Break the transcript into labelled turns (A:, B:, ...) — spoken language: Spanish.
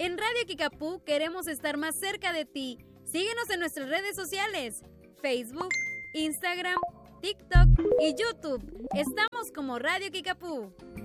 A: En Radio Kikapú queremos estar más cerca de ti. Síguenos en nuestras redes sociales, Facebook, Instagram, TikTok y YouTube. Estamos como Radio Kikapú.